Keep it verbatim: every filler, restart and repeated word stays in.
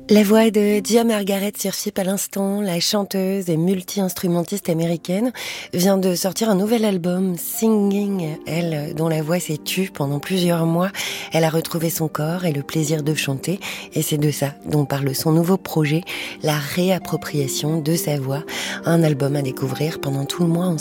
La voix de Dia Margaret Sirchip à l'instant, la chanteuse et multi-instrumentiste américaine, vient de sortir un nouvel album, Singing. Elle, dont la voix s'est tue pendant plusieurs mois, elle a retrouvé son corps et le plaisir de chanter. Et c'est de ça dont parle son nouveau projet, la réappropriation de sa voix. Un album à découvrir pendant tout le mois